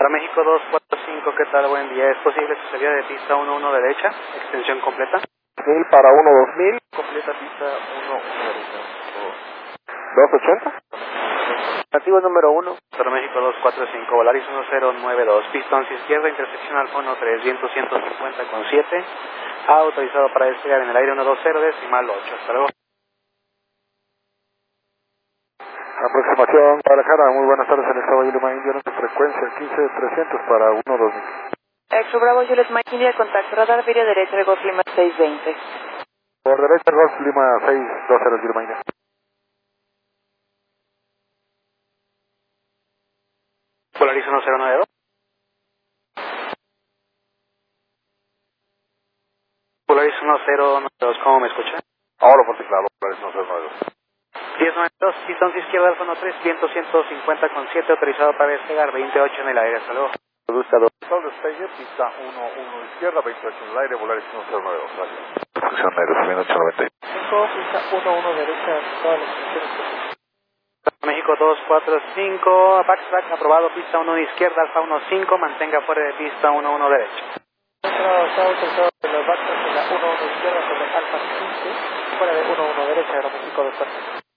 Para México 245, ¿qué tal? Buen día. ¿Es posible su salida de pista 11 derecha? Extensión completa. 1000 para 12000. Completa pista 1 derecha. 280. Nativo número 1. Para México 245, Volaris 1092, pista 11 izquierda, intersección Alfa 13, viento 150,7. Autorizado para despegar en el aire 120, decimal 8. Hasta luego. Aproximación Guadalajara, muy buenas tardes, el estado de Lima India, nuestra frecuencia 15300 para 12000. Exo Bravo, Juliet Mike India, contacto radar, vídeo derecha de Golf Lima 620. Por derecha, Golf Lima 620 Lima India. Volaris 1092. Volaris 1092, ¿cómo me escucha? Ahora por claro, Polaris 1092. 1092, pista 11 izquierda, Alfa 13, viento 150,7, autorizado para despegar 28 en el aire. Hasta luego. Buscador. Sol despegue, pista 1 izquierda, 28 en el aire, Volaris 1092. Gracias. Función aérea, subiendo 890. 5, pista 1 derecha, todas las funciones. México 245, backtrack aprobado, pista 1 izquierda, Alfa 15, mantenga fuera de pista 11 derecha. Está autorizado de los backtracks de la 1 izquierda sobre Alfa 15, fuera de 1 derecha, Aeroméxico 245.